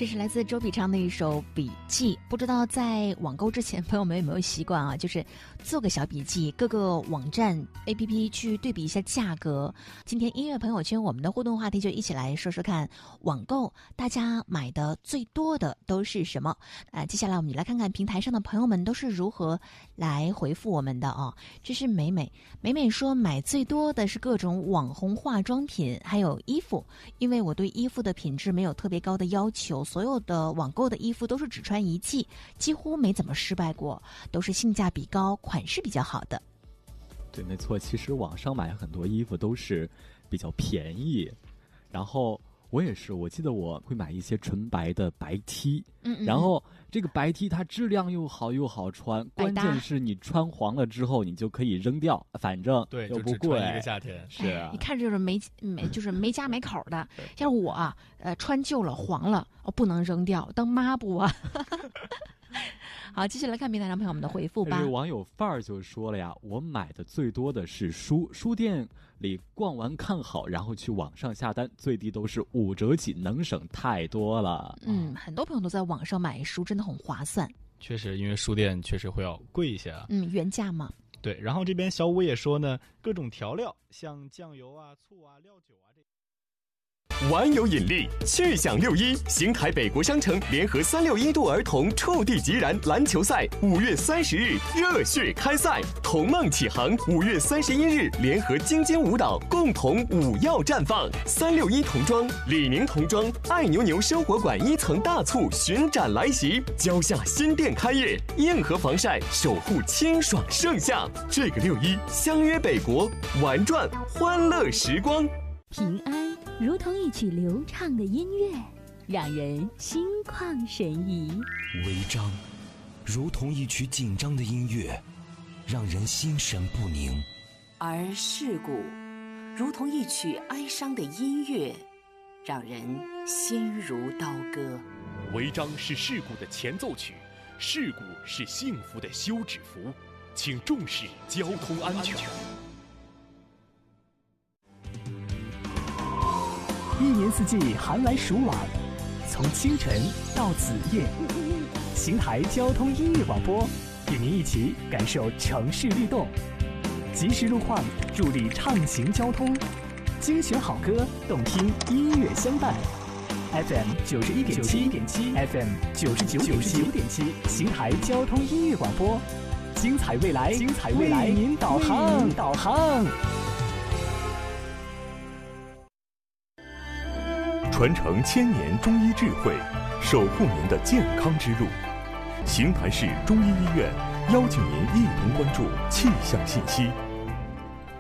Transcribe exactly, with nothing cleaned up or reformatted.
这是来自周笔畅的一首笔记。不知道在网购之前朋友们有没有习惯啊，就是做个小笔记，各个网站 A P P 去对比一下价格。今天音乐朋友圈我们的互动话题就一起来说说看，网购大家买的最多的都是什么？呃，接下来我们来看看平台上的朋友们都是如何来回复我们的哦。这是美美，美美说买最多的是各种网红化妆品，还有衣服，因为我对衣服的品质没有特别高的要求，所有的网购的衣服都是只穿一季，几乎没怎么失败过，都是性价比高、款式比较好的。 对，没错，其实网上买很多衣服都是比较便宜，然后我也是，我记得我会买一些纯白的白 T， 嗯嗯， 然后这个白 T 它质量又好又好穿，关键是你穿黄了之后你就可以扔掉，反正对又不贵， 一个夏天是啊， 哎、你看这就是没没就是没家没口的。要是我啊，呃，穿旧了黄了，哦，不能扔掉，当抹布啊。好，继续来看平台上朋友们的回复吧。 这网友范儿就说了呀，我买的最多的是书，书店里逛完看好，然后去网上下单，最低都是五折起，能省太多了。 嗯，很多朋友都在网上买书，真的很划算。 确实，因为书店确实会要贵一些啊。 嗯，原价嘛。 对，然后这边小五也说呢，各种调料，像酱油啊、醋啊、料酒啊这。 玩有引力，趣享六一，新台北国商城联合三六一度儿童触地即燃篮球赛，五月三十日热血开赛，童梦启航，五月三十一日联合京津舞蹈共同舞耀绽放。三六一童装、李宁童装、爱牛牛生活馆一层大促巡展来袭，蕉下新店开业，硬核防晒守护清爽盛夏。这个六一相约北国，玩转欢乐时光。 平安如同一曲流畅的音乐，让人心旷神怡； 违章如同一曲紧张的音乐，让人心神不宁； 而事故如同一曲哀伤的音乐，让人心如刀割。 违章是事故的前奏曲，事故是幸福的休止符，请重视交通安全。 一年四季寒来暑往，从清晨到子夜，邢台交通音乐广播与您一起感受城市律动，及时路况助力畅行交通，精选好歌，动听音乐相伴。F M 九十一点七，F M 九十九点七，邢台交通音乐广播，精彩未来，精彩未来，为您导航，导航。 传承千年中医智慧，守护您的健康之路。邢台市中医医院邀请您一同关注气象信息。